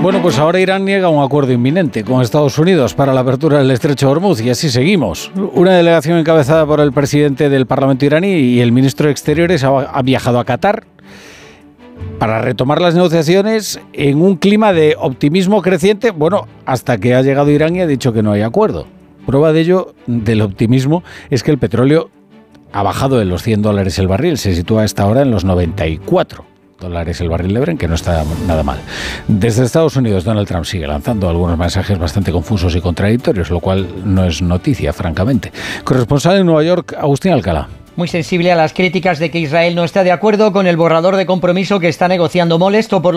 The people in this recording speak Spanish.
Bueno, pues ahora Irán niega un acuerdo inminente con Estados Unidos para la apertura del Estrecho de Hormuz y así seguimos. Una delegación encabezada por el presidente del Parlamento iraní y el ministro de Exteriores ha viajado a Qatar para retomar las negociaciones en un clima de optimismo creciente, bueno, hasta que ha llegado Irán y ha dicho que no hay acuerdo. Prueba de ello, del optimismo, es que el petróleo ha bajado de los $100 el barril, se sitúa a esta hora en los $94 el barril de Brent, que no está nada mal. Desde Estados Unidos, Donald Trump sigue lanzando algunos mensajes bastante confusos y contradictorios, lo cual no es noticia, francamente. Corresponsal en Nueva York, Agustín Alcalá. Muy sensible a las críticas de que Israel no está de acuerdo con el borrador de compromiso que está negociando, molesto por